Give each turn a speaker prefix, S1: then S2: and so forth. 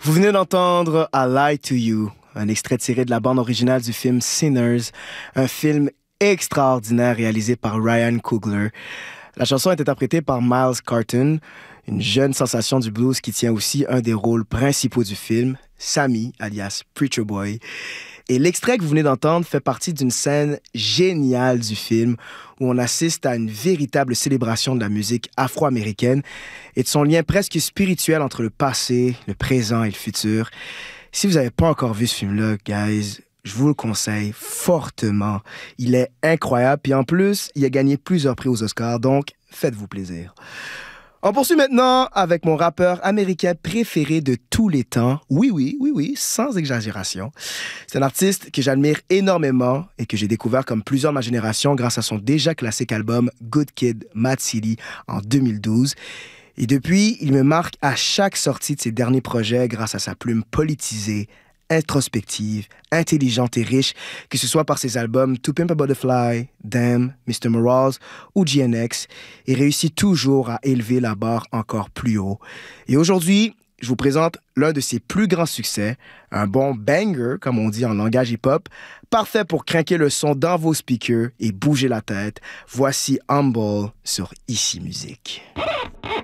S1: Vous venez d'entendre I Lie to You, un extrait tiré de la bande originale du film Sinners, un film extraordinaire réalisé par Ryan Coogler. La chanson est interprétée par Miles Carton, une jeune sensation du blues qui tient aussi un des rôles principaux du film, Sammy, alias Preacher Boy. Et l'extrait que vous venez d'entendre fait partie d'une scène géniale du film où on assiste à une véritable célébration de la musique afro-américaine et de son lien presque spirituel entre le passé, le présent et le futur. Si vous n'avez pas encore vu ce film-là, guys, je vous le conseille fortement. Il est incroyable, puis en plus, il a gagné plusieurs prix aux Oscars, donc faites-vous plaisir. On poursuit maintenant avec mon rappeur américain préféré de tous les temps. Oui, sans exagération. C'est un artiste que j'admire énormément et que j'ai découvert comme plusieurs de ma génération grâce à son déjà classique album Good Kid, Mad City en 2012. Et depuis, il me marque à chaque sortie de ses derniers projets grâce à sa plume politisée, introspective, intelligente et riche, que ce soit par ses albums To Pimp a Butterfly, Damn, Mr. Morals ou GNX, et réussit toujours à élever la barre encore plus haut. Et aujourd'hui, je vous présente l'un de ses plus grands succès, un bon banger, comme on dit en langage hip-hop, parfait pour craquer le son dans vos speakers et bouger la tête. Voici Humble sur Ici Musique.